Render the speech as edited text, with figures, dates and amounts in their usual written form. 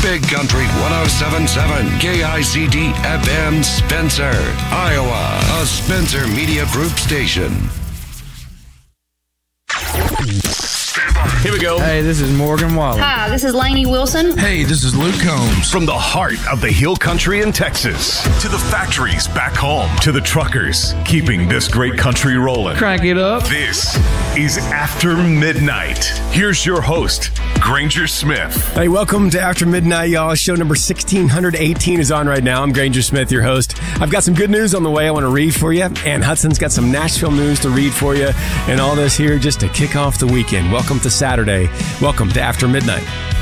Big Country 107.7 KICD FM Spencer, Iowa, a Spencer Media Group station. Here we go. Hey, this is Morgan Wallen. Hi, this is Lainey Wilson. Hey, this is Luke Combs. From the heart of the Hill Country in Texas, to the factories back home, to the truckers keeping this great country rolling. Crank it up. This is After Midnight. Here's your host, Granger Smith. Hey, welcome to After Midnight, y'all. Show number 1618 is on right now. I'm Granger Smith, your host. I've got some good news on the way I want to read for you. And Hudson's got some Nashville news to read for you. And all this here just to kick off the weekend. Welcome to Saturday. Welcome to After Midnight.